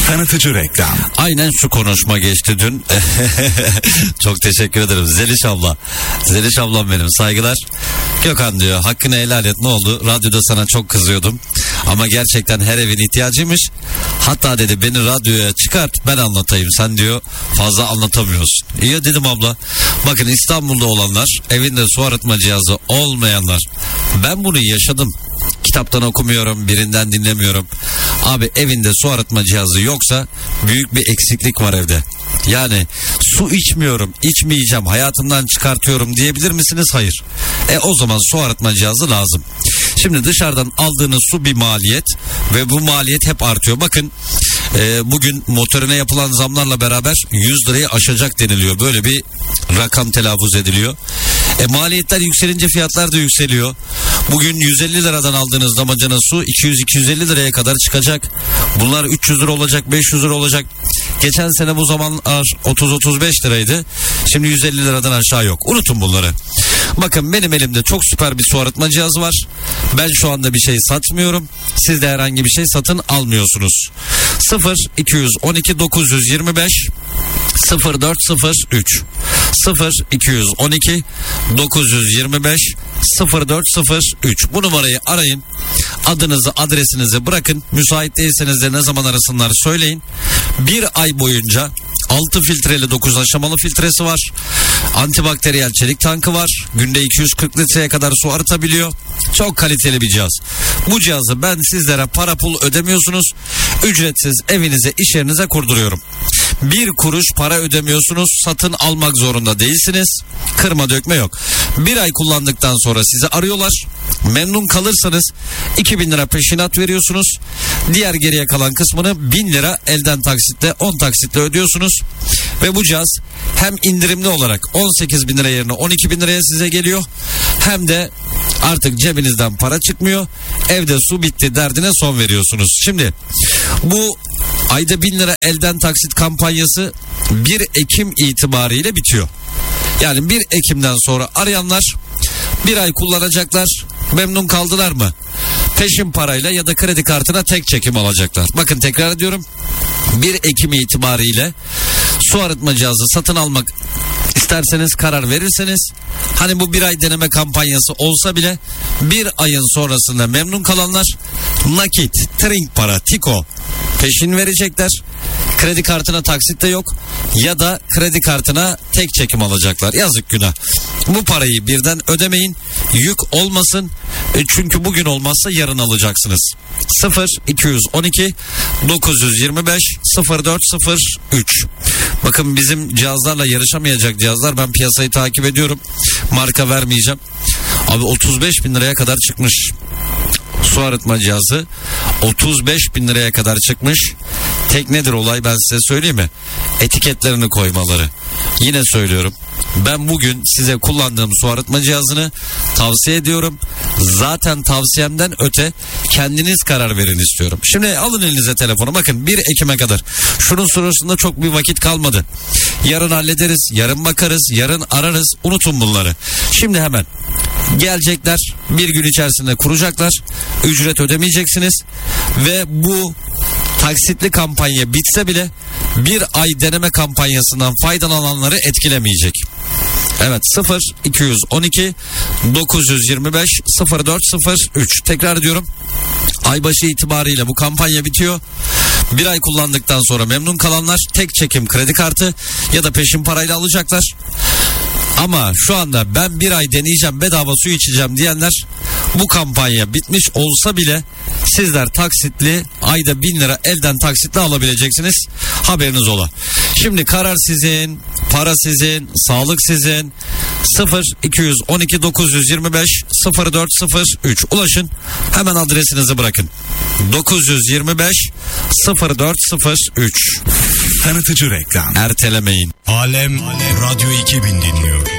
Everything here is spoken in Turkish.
Tanıtıcı reklam. Aynen şu konuşma geçti dün. Çok teşekkür ederim Zeliş abla. Zeliş ablam benim, saygılar. Gökhan diyor, hakkını helal et, ne oldu? Radyoda sana çok kızıyordum. Ama gerçekten her evin ihtiyacıymış. Hatta dedi beni radyoya çıkart, ben anlatayım. Sen diyor fazla anlatamıyorsun. İyi dedim abla. Bakın İstanbul'da olanlar, evinde su arıtma cihazı olmayanlar. Ben bunu yaşadım. Kitaptan okumuyorum, birinden dinlemiyorum. Abi evinde su arıtma cihazı yoksa büyük bir eksiklik var evde. Yani su içmiyorum, içmeyeceğim, hayatımdan çıkartıyorum diyebilir misiniz? Hayır. O zaman su arıtma cihazı lazım. Şimdi dışarıdan aldığınız su bir maliyet ve bu maliyet hep artıyor. Bakın bugün motorine yapılan zamlarla beraber 100 lirayı aşacak deniliyor. Böyle bir rakam telaffuz ediliyor. Maliyetler yükselince fiyatlar da yükseliyor. Bugün 150 liradan aldığınız damacana su 200-250 liraya kadar çıkacak. Bunlar 300 lira olacak, 500 lira olacak. Geçen sene bu zamanlar 30-35 liraydı. Şimdi 150 liradan aşağı yok. Unutun bunları. Bakın benim elimde çok süper bir su arıtma cihazı var. Ben şu anda bir şey satmıyorum. Siz de herhangi bir şey satın almıyorsunuz. 0212 925 0403 0212 925 0403 bu numarayı arayın. Adınızı, adresinizi bırakın. Müsait değilseniz de ne zaman arasınlar söyleyin. Bir ay boyunca 6 filtreli 9 aşamalı filtresi var. Antibakteriyel çelik tankı var. Günde 240 litreye kadar su arıtabiliyor. Çok kaliteli bir cihaz. Bu cihazı ben sizlere para pul ödemiyorsunuz. Ücretsiz evinize, iş yerinize kurduruyorum. Bir kuruş para ödemiyorsunuz. Satın almak zorunda değilsiniz. Kırma dökme yok. Bir ay kullandıktan sonra sizi arıyorlar. Memnun kalırsanız 2000 lira peşinat veriyorsunuz. Diğer geriye kalan kısmını 1000 lira elden taksitle, 10 taksitle ödüyorsunuz. Ve bu cihaz hem indirimli olarak 18 bin lira yerine 12 bin liraya size geliyor. Hem de artık cebinizden para çıkmıyor. Evde su bitti derdine son veriyorsunuz. Şimdi bu ayda 1000 lira elden taksit kampanyası 1 Ekim itibariyle bitiyor. Yani 1 Ekim'den sonra arayanlar bir ay kullanacaklar. Memnun kaldılar mı? Peşin parayla ya da kredi kartına tek çekim alacaklar. Bakın tekrar ediyorum. 1 Ekim itibariyle su arıtma cihazı satın almak isterseniz, karar verirseniz, hani bu bir ay deneme kampanyası olsa bile bir ayın sonrasında memnun kalanlar nakit, trink para, tiko peşin verecekler. Kredi kartına taksit de yok ya da kredi kartına tek çekim alacaklar. Yazık, günah. Bu parayı birden ödemeyin, yük olmasın. Çünkü bugün olmazsa yarın alacaksınız. 0212 925 0403. Bakın bizim cihazlarla yarışamayacak cihazlar, ben piyasayı takip ediyorum. Marka vermeyeceğim. Abi 35 bin liraya kadar çıkmış. Su arıtma cihazı 35 bin liraya kadar çıkmış. Tek nedir olay, ben size söyleyeyim mi? Etiketlerini koymaları. Yine söylüyorum, ben bugün size kullandığım su arıtma cihazını tavsiye ediyorum. Zaten tavsiyemden öte kendiniz karar verin istiyorum. Şimdi alın elinize telefonu, bakın 1 Ekim'e kadar. Şunun sonrasında çok bir vakit kalmadı. Yarın hallederiz, yarın bakarız, yarın ararız. Unutun bunları. Şimdi hemen gelecekler, bir gün içerisinde kuracaklar. Ücret ödemeyeceksiniz ve bu taksitli kampanya bitse bile bir ay deneme kampanyasından faydalananları etkilemeyecek. Evet, 0212 925 0403. Tekrar ediyorum. Aybaşı itibariyle bu kampanya bitiyor. Bir ay kullandıktan sonra memnun kalanlar tek çekim kredi kartı ya da peşin parayla alacaklar. Ama şu anda ben bir ay deneyeceğim, bedava su içeceğim diyenler, bu kampanya bitmiş olsa bile sizler taksitli ayda 1000 lira elden taksitle alabileceksiniz. Haberiniz ola. Şimdi karar sizin, para sizin, sağlık sizin. 0212 925 0403 ulaşın, hemen adresinizi bırakın. 925 0403. Tanıtıcı reklam. Ertelemeyin. Alem Radyo 2000 dinliyor.